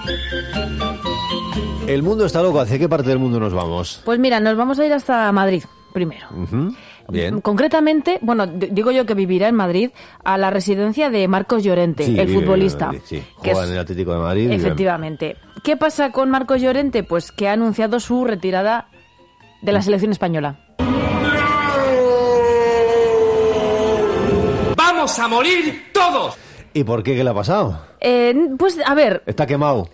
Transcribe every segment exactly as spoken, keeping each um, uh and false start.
El mundo está loco. ¿Hacia qué parte del mundo nos vamos? Pues mira, nos vamos a ir hasta Madrid primero. Uh-huh. Bien. Concretamente, bueno, d- digo yo que vivirá en Madrid, a la residencia de Marcos Llorente, Sí, el vive futbolista. en Madrid, sí. que Juega es- en el Atlético de Madrid. vive en- Efectivamente. ¿Qué pasa con Marcos Llorente? Pues que ha anunciado su retirada de la selección española. ¡Vamos a morir todos! ¿Y por qué? ¿Qué le ha pasado? Eh, pues, a ver... Está quemado.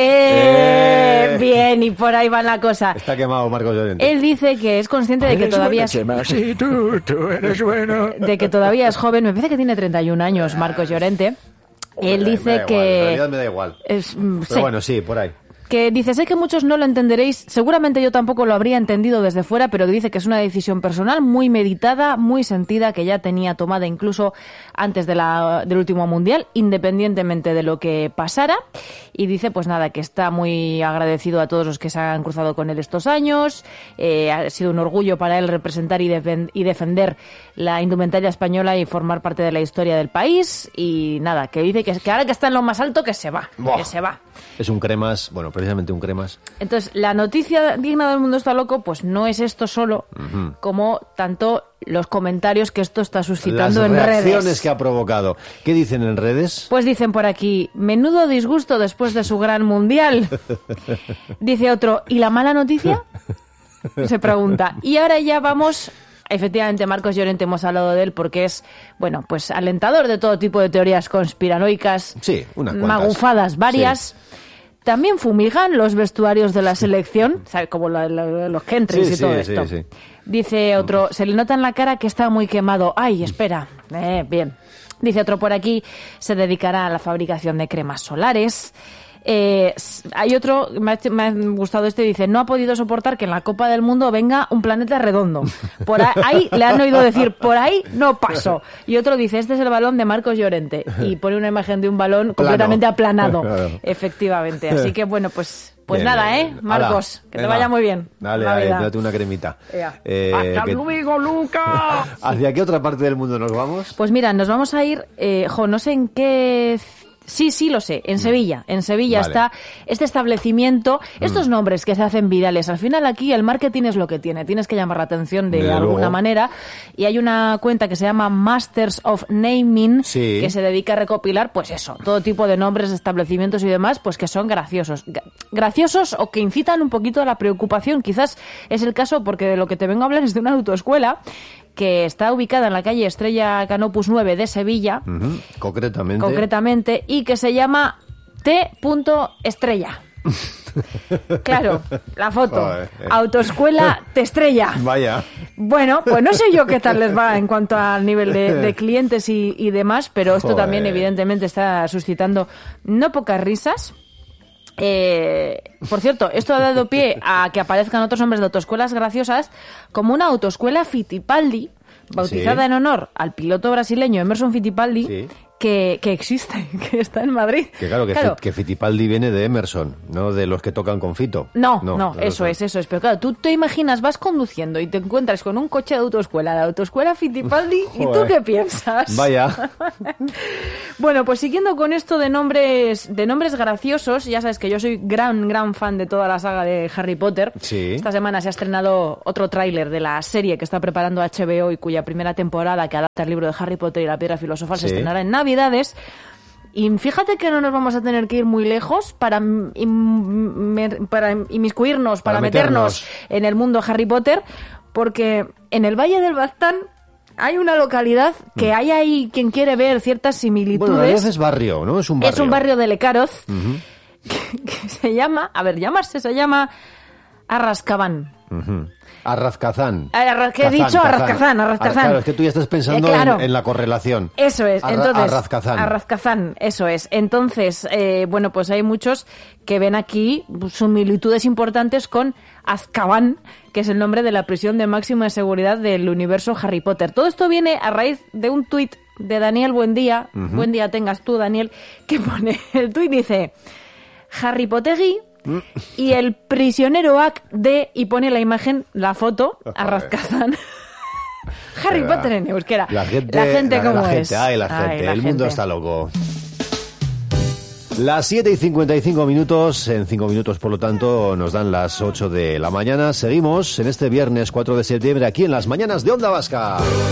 Eh, Eh. Bien, y por ahí va la cosa. Está quemado Marcos Llorente. Él dice que es consciente de que todavía es, Sí, tú, tú eres bueno. de que todavía es joven. Me parece que tiene treinta y un años Marcos Llorente. Él Me da dice igual, que... En realidad me da igual. Es, mm, Pero sí. bueno, sí, por ahí. Que dice, sé que muchos no lo entenderéis, seguramente yo tampoco lo habría entendido desde fuera, pero dice que es una decisión personal muy meditada, muy sentida, que ya tenía tomada incluso antes de la, del último mundial, independientemente de lo que pasara. Y dice, pues nada, que está muy agradecido a todos los que se han cruzado con él estos años. Eh, ha sido un orgullo para él representar y, defen- y defender la indumentaria española y formar parte de la historia del país. Y nada, que dice que, que ahora que está en lo más alto, que se va, Buah. que se va. Es un cremas, bueno, precisamente un cremas. Entonces, la noticia digna del mundo está loco, pues no es esto solo, Ujú. como tanto los comentarios que esto está suscitando Las en reacciones redes. que ha provocado. ¿Qué dicen en redes? Pues dicen por aquí, menudo disgusto después de su gran mundial. Dice otro, ¿y la mala noticia? Se pregunta. Y ahora ya vamos... Efectivamente, Marcos Llorente, hemos hablado de él porque es, bueno, pues alentador de todo tipo de teorías conspiranoicas, Sí, unas cuantas. magufadas varias. También fumigan los vestuarios de la selección, ¿sabe? Como la- la- los Kentrys Sí, y todo sí, esto. sí, sí. Dice otro, se le nota en la cara que está muy quemado. Ay, espera. Eh, bien. Dice otro por aquí, se dedicará a la fabricación de cremas solares. Eh, s- hay otro, me ha, me ha gustado este, dice, no ha podido soportar que en la Copa del Mundo venga un planeta redondo. Por ahí, ahí le han oído decir, por ahí no paso. Y otro dice, este es el balón de Marcos Llorente. Y pone una imagen de un balón completamente aplanado. Claro. Efectivamente. Así que bueno, pues, pues Bien, nada, bien, ¿eh? bien. Marcos, Hala, que te venga. vaya muy bien. Dale, La dale, vida. date una cremita. Ea. Eh, ¡Hasta que- luego, Luca! ¿Hacia qué otra parte del mundo nos vamos? Pues mira, nos vamos a ir, eh, jo, no sé en qué... Sí, sí, lo sé, en Sevilla. En Sevilla Vale. está este establecimiento, estos nombres que se hacen virales. Al final aquí el marketing es lo que tiene, tienes que llamar la atención de Desde alguna luego. manera. Y hay una cuenta que se llama Masters of Naming, Sí. que se dedica a recopilar, pues eso, todo tipo de nombres, establecimientos y demás, pues que son graciosos. Gra- Graciosos o que incitan un poquito a la preocupación. Quizás es el caso porque de lo que te vengo a hablar es de una autoescuela que está ubicada en la calle Estrella Canopus nueve de Sevilla, Ujú, concretamente. concretamente, y que se llama T. Estrella. Claro, la foto. Joder. Autoescuela Te Estrella. Vaya. Bueno, pues no sé yo qué tal les va en cuanto al nivel de, de clientes y, y demás, pero esto Joder. también evidentemente está suscitando no pocas risas. Eh, por cierto, esto ha dado pie a que aparezcan otros nombres de autoescuelas graciosas, como una autoescuela Fittipaldi, bautizada Sí. en honor al piloto brasileño Emerson Fittipaldi, Sí. que, que existe, que está en Madrid. Que claro, que, Fit- que Fittipaldi viene de Emerson, no de los que tocan con Fito. No, no, claro, eso claro. es, eso es. Pero claro, tú te imaginas, vas conduciendo y te encuentras con un coche de autoescuela, de autoescuela Fittipaldi, ¿y tú Joder. qué piensas? Vaya. Bueno, pues siguiendo con esto de nombres, de nombres graciosos, ya sabes que yo soy gran, gran fan de toda la saga de Harry Potter. Sí. Esta semana se ha estrenado otro tráiler de la serie que está preparando H B O y cuya primera temporada, que adapta el libro de Harry Potter y la Piedra Filosofal, se Sí. estrenará en Navidades. Y fíjate que no nos vamos a tener que ir muy lejos para, im- para inmiscuirnos, para, Para meternos. meternos. en el mundo Harry Potter, porque en el Valle del Baztán hay una localidad que hay ahí quien quiere ver ciertas similitudes. Bueno, en realidad es barrio, ¿no? Es un barrio. Es un barrio de Lecaroz Ujú, que, que se llama, a ver, llamarse se llama Arrascabán. ujú. Arrazcazán. Arra- ¿qué he Cazán, dicho? Cazán. Arrazcazán, Arrazcazán. Ah, claro, es que tú ya estás pensando Eh, claro. en, en la correlación. Eso es, Arra- entonces... Arrazcazán. Arrazcazán, eso es. Entonces, eh, bueno, pues hay muchos que ven aquí similitudes importantes con Azkaban, que es el nombre de la prisión de máxima seguridad del universo Harry Potter. Todo esto viene a raíz de un tuit de Daniel Buendía, Ujú. buen día tengas tú, Daniel, que pone, el tuit dice, Harry Pottergui y el prisionero Ack de, y pone la imagen, la foto, Arrazcazán. Harry Verdad. Potter en euskera. La gente, la gente la, como la es. gente, ay, la Ay, gente, la el mundo gente. está loco. Las siete y cincuenta y cinco minutos, en cinco minutos por lo tanto nos dan las ocho de la mañana. Seguimos en este viernes cuatro de septiembre aquí en las mañanas de Onda Vasca.